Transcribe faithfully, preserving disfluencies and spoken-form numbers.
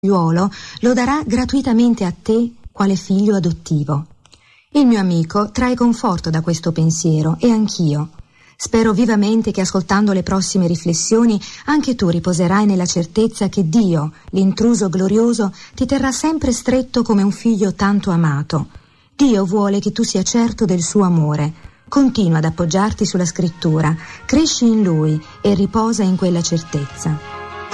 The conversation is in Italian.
figliuolo lo darà gratuitamente a te quale figlio adottivo. Il mio amico trae conforto da questo pensiero e anch'io. Spero vivamente che ascoltando le prossime riflessioni anche tu riposerai nella certezza che Dio, l'intruso glorioso, ti terrà sempre stretto come un figlio tanto amato. Dio vuole che tu sia certo del suo amore. Continua ad appoggiarti sulla scrittura, cresci in Lui e riposa in quella certezza.